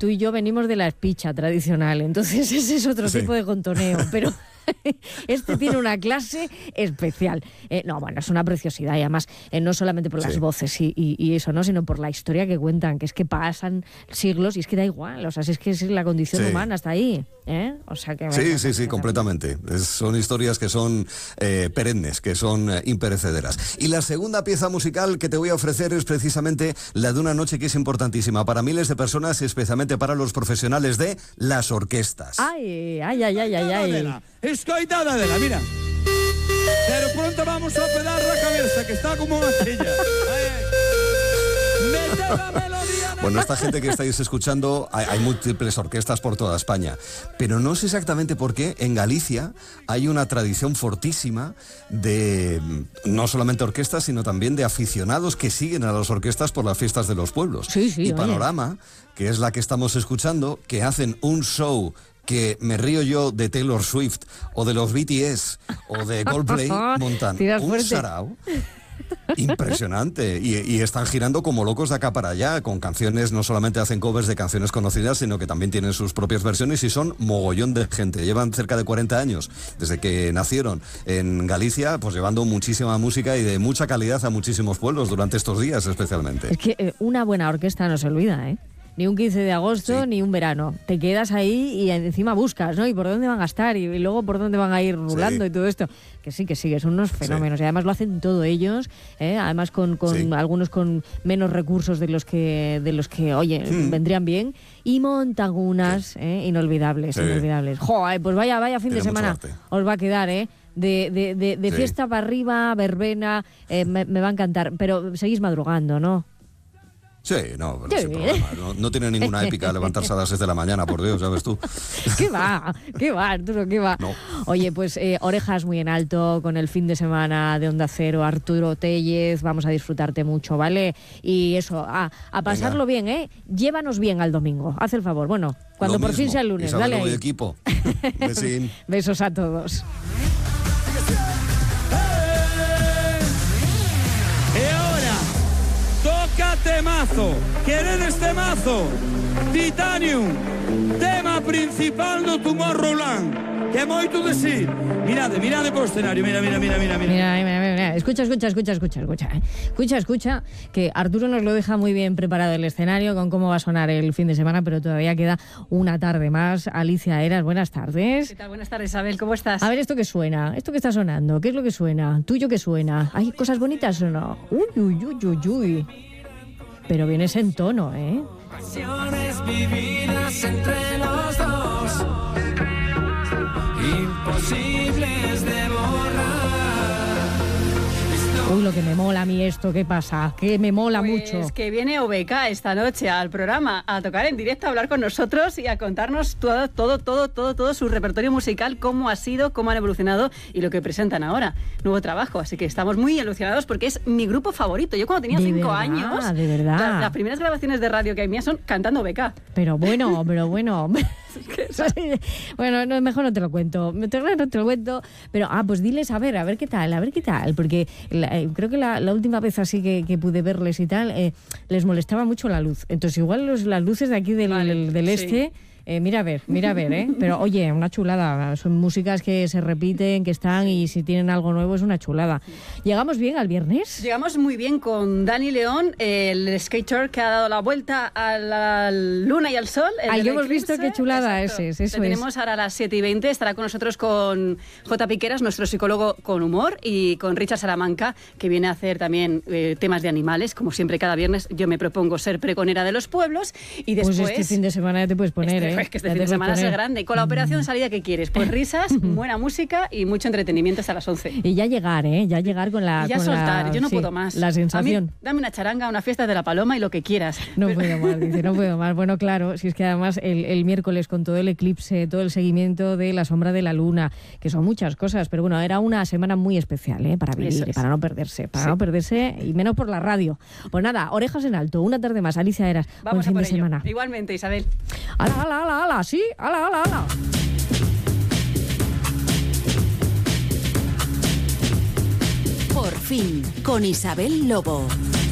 tú y yo venimos de la espicha tradicional, entonces ese es otro tipo de contoneo, pero este tiene una clase especial. No, bueno, es una preciosidad y además no solamente por las voces y eso, ¿no? Sino por la historia que cuentan, que es que pasan siglos y es que da igual, o sea, es que es la condición humana hasta ahí, ¿eh? O sea que... Sí, completamente. Son historias que son perennes, que son imperecederas. Y la segunda pieza musical que te voy a ofrecer es precisamente la de una noche que es importantísima para miles de personas, especialmente para los profesionales de las orquestas. Ay. Escoitada de la, mira. Pero pronto vamos a operar la cabeza, que está como una silla. Bueno, esta gente que estáis escuchando, hay múltiples orquestas por toda España, pero no sé exactamente por qué en Galicia hay una tradición fortísima de no solamente orquestas, sino también de aficionados que siguen a las orquestas por las fiestas de los pueblos. Sí, Panorama, que es la que estamos escuchando, que hacen un show que me río yo de Taylor Swift o de los BTS o de Coldplay, montan un sarao impresionante y están girando como locos de acá para allá con canciones. No solamente hacen covers de canciones conocidas, sino que también tienen sus propias versiones y son mogollón de gente. Llevan cerca de 40 años desde que nacieron en Galicia, pues llevando muchísima música y de mucha calidad a muchísimos pueblos durante estos días especialmente. Es que una buena orquesta no se olvida, ¿eh? Ni un 15 de agosto, ni un verano. Te quedas ahí y encima buscas, ¿no? Y por dónde van a estar y luego por dónde van a ir rulando y todo esto. Que sí, que son unos fenómenos. Y además lo hacen todo ellos, además con algunos con menos recursos de los que oye, vendrían bien. Y montan unas inolvidables. Joder, pues vaya fin de semana os va a quedar, de fiesta para arriba, verbena, me va a encantar. Pero seguís madrugando, ¿no? Sí, sin problema. No tiene ninguna épica levantarse a las 6 de la mañana, por Dios, ya ves tú. ¿Qué va, Arturo, qué va? No. Oye, pues orejas muy en alto con el fin de semana de Onda Cero, Arturo Tellez, vamos a disfrutarte mucho, ¿vale? Y eso, a pasarlo bien, ¿eh? Llévanos bien al domingo, haz el favor. Bueno, cuando por fin sea el lunes, Isabel, dale ahí. Equipo. Besín. Besos a todos. Temazo, ¿queredes temazo? Titanium, tema principal do Tomorrowland, que é moito decir. Mirade po escenario, mira. Escucha, que Arturo nos lo deja muy bien preparado el escenario con cómo va a sonar el fin de semana, pero todavía queda una tarde más. Alicia Eras, buenas tardes. ¿Qué tal? Buenas tardes, Isabel, ¿cómo estás? A ver, esto que suena, esto que está sonando, ¿qué es lo que suena? ¿Tuyo qué suena? ¿Hay cosas bonitas o no? Uy. Pero vienes en tono, ¿eh? Pasiones vividas entre los dos, imposibles de borrar. Uy, lo que me mola a mí esto, ¿qué pasa? Que me mola mucho. Es que viene OBK esta noche al programa a tocar en directo, a hablar con nosotros y a contarnos todo su repertorio musical, cómo ha sido, cómo han evolucionado y lo que presentan ahora. Nuevo trabajo, así que estamos muy ilusionados porque es mi grupo favorito. Yo cuando tenía 5 años, de verdad. Las primeras grabaciones de radio que hay mías son cantando OBK. Pero bueno. Bueno, no, mejor no te lo cuento. No te lo cuento. Pero, pues diles, a ver qué tal. Porque creo que la última vez así que pude verles y tal, les molestaba mucho la luz. Entonces, igual las luces de aquí del este... Mira a ver, pero oye, una chulada, son músicas que se repiten, que están y si tienen algo nuevo es una chulada. ¿Llegamos bien al viernes? Llegamos muy bien con Dani León, el skater que ha dado la vuelta a la luna y al sol. Ahí hemos visto qué chulada ese, eso tenemos ahora a las 7:20, estará con nosotros con J. Piqueras, nuestro psicólogo con humor, y con Richard Salamanca, que viene a hacer también temas de animales, como siempre cada viernes yo me propongo ser pregonera de los pueblos, y después... Pues este fin de semana ya te puedes poner, Es que este fin de semana es grande. Con la operación salida, ¿qué quieres? Pues risas, buena música y mucho entretenimiento hasta las 11. Y ya llegar con la... Y ya soltar, yo no puedo más. La sensación. A mí, dame una charanga, una fiesta de la Paloma y lo que quieras. No puedo más. Bueno, claro, si es que además el miércoles con todo el eclipse, todo el seguimiento de la sombra de la luna, que son muchas cosas, pero bueno, era una semana muy especial, para vivir, para no perderse, y menos por la radio. Pues nada, orejas en alto, una tarde más. Alicia Eras, vamos buen fin a por de ello. semana. Igualmente, Isabel. ¡Hala! Sí, ¡hala! Por fin, con Isabel Lobo.